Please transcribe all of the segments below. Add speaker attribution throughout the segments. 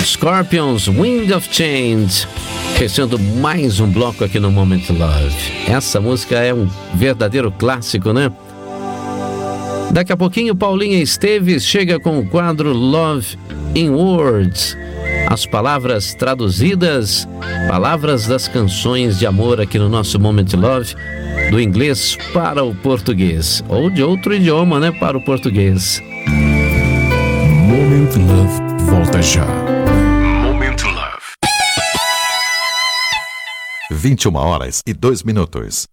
Speaker 1: Scorpions, Wind of Change, fechando mais um bloco aqui no Moment Love. Essa música é um verdadeiro clássico, né? Daqui a pouquinho, Paulinha Esteves chega com o quadro Love in Words. As palavras traduzidas, palavras das canções de amor aqui no nosso Moment Love, do inglês para o português, ou de outro idioma, né, para o português.
Speaker 2: Moment Love volta já.
Speaker 3: Moment Love.
Speaker 4: 21h02.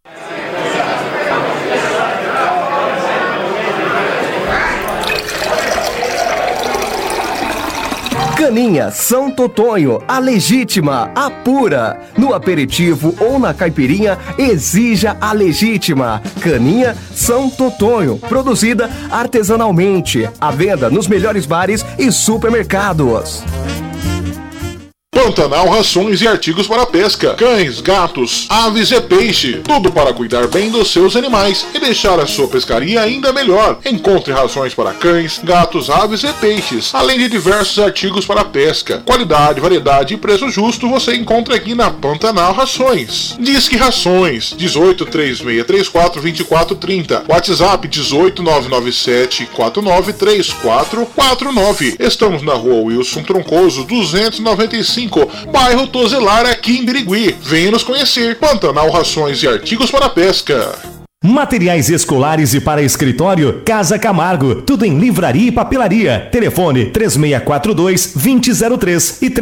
Speaker 5: Caninha São Totonho, a legítima, a pura. No aperitivo ou na caipirinha, exija a legítima. Caninha São Totonho, produzida artesanalmente. À venda nos melhores bares e supermercados.
Speaker 6: Pantanal Rações e Artigos para Pesca. Cães, gatos, aves e peixe. Tudo para cuidar bem dos seus animais e deixar a sua pescaria ainda melhor. Encontre rações para cães, gatos, aves e peixes, além de diversos artigos para pesca. Qualidade, variedade e preço justo você encontra aqui na Pantanal Rações. Disque Rações 18 3634 2430. WhatsApp 18 997 49 3449. Estamos na rua Wilson Troncoso 295, bairro Tozelar, aqui em Birigui. Venha nos conhecer. Pantanal Rações e Artigos para Pesca.
Speaker 7: Materiais escolares e para escritório, Casa Camargo. Tudo em livraria e papelaria. Telefone 3642-2003 e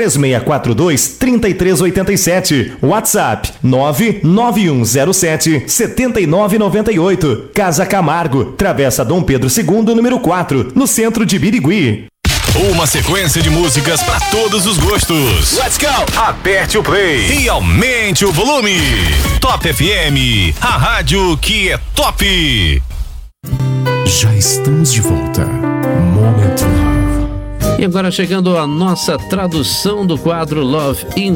Speaker 7: 3642-3387. WhatsApp 99107-7998. Casa Camargo, Travessa Dom Pedro II, número 4, no centro de Birigui.
Speaker 3: Uma sequência de músicas para todos os gostos. Let's go! Aperte o play e aumente o volume. Top FM, a rádio que é top.
Speaker 2: Já estamos de volta. Moment Love.
Speaker 1: E agora chegando a nossa tradução do quadro Love in